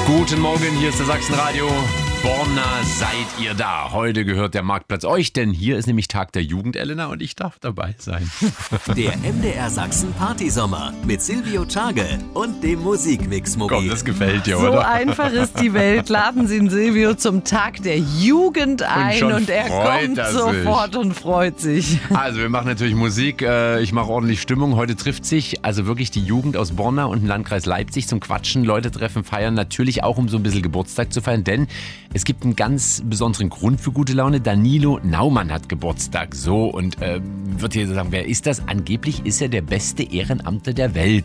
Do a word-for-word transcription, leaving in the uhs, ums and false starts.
Guten Morgen, hier ist der Sachsenradio. Borna, seid ihr da? Heute gehört der Marktplatz euch, denn hier ist nämlich Tag der Jugend, Elena, und ich darf dabei sein. Der M D R Sachsen Partysommer mit Silvio Czage und dem Musikmix-Mobil. Komm, das gefällt dir, So oder? einfach ist die Welt. Laden Sie den Silvio zum Tag der Jugend ein schon und, er freut kommt er sich. sofort und freut sich. Also, wir machen natürlich Musik. äh, Ich mache ordentlich Stimmung. Heute trifft sich also wirklich die Jugend aus Borna und dem Landkreis Leipzig zum Quatschen. Leute treffen, feiern. Natürlich auch, um so ein bisschen Geburtstag zu feiern, denn es gibt einen ganz besonderen Grund für gute Laune. Danilo Naumann hat Geburtstag. So, und äh, wird hier sagen, wer ist das? Angeblich ist er der beste Ehrenamtler der Welt.